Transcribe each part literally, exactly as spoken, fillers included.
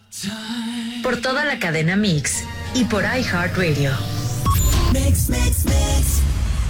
Por toda la cadena Mix y por iHeartRadio. Mix, mix, mix.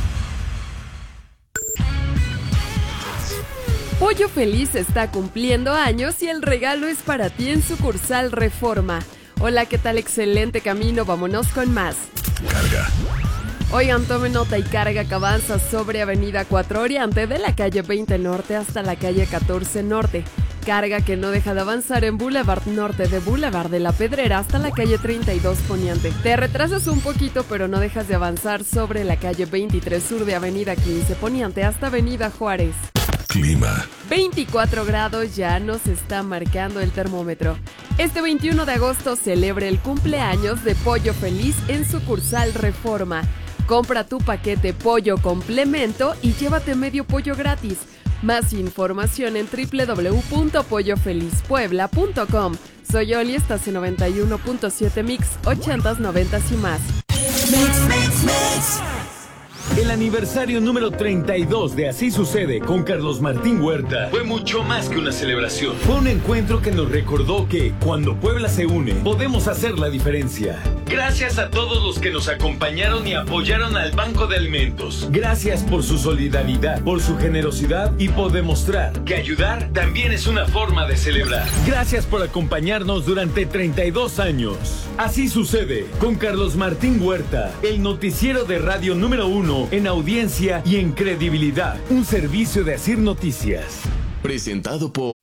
Pollo Feliz está cumpliendo años y el regalo es para ti en sucursal Reforma. Hola, ¿qué tal? Excelente camino, vámonos con más. Carga. Oigan, tomen nota y carga que avanza sobre Avenida Cuatro Oriente de la calle veinte Norte hasta la calle catorce Norte. Carga que no deja de avanzar en Boulevard Norte de Boulevard de la Pedrera hasta la calle treinta y dos Poniente. Te retrasas un poquito, pero no dejas de avanzar sobre la calle veintitrés Sur de Avenida quince Poniente hasta Avenida Juárez. Clima. veinticuatro grados ya nos está marcando el termómetro. Este veintiuno de agosto celebra el cumpleaños de Pollo Feliz en sucursal Reforma. Compra tu paquete pollo complemento y llévate medio pollo gratis. Más información en doble u doble u doble u punto pollo feliz puebla punto com. Soy Oli, estás en noventa y uno punto siete Mix, ochentas, noventas y más. Mix, mix, mix. El aniversario número treinta y dos de Así Sucede con Carlos Martín Huerta fue mucho más que una celebración. Fue un encuentro que nos recordó que cuando Puebla se une, podemos hacer la diferencia. Gracias a todos los que nos acompañaron y apoyaron al Banco de Alimentos. Gracias por su solidaridad, por su generosidad y por demostrar que ayudar también es una forma de celebrar. Gracias por acompañarnos durante treinta y dos años. Así Sucede con Carlos Martín Huerta, el noticiero de radio número uno en audiencia y en credibilidad. Un servicio de Asir Noticias. Presentado por